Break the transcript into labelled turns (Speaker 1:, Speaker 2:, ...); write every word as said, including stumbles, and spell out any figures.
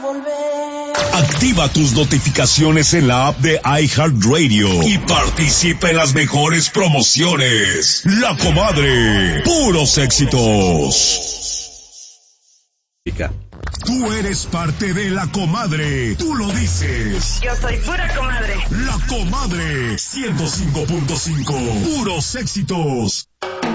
Speaker 1: Activa tus notificaciones en la app de iHeartRadio y participa en las mejores promociones. La Comadre, puros éxitos. Tú eres parte de La Comadre, tú lo dices.
Speaker 2: Yo soy pura comadre.
Speaker 1: La Comadre, ciento cinco punto cinco, puros éxitos.